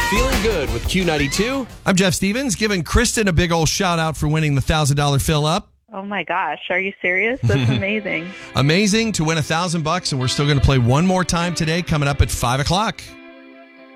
Feeling good with Q92. I'm Jeff Stevens, giving Kristen a big old shout out for winning the $1,000 fill up. Oh my gosh, are you serious? That's amazing. Amazing to win $1,000, and we're still going to play one more time today, coming up at 5 o'clock.